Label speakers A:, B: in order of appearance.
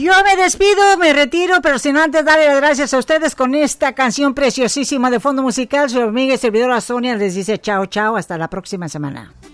A: Yo me despido, me retiro, pero sin antes darle las gracias a ustedes con esta canción preciosísima de fondo musical. Su amiga y servidora Sonia les dice chao, chao, hasta la próxima semana.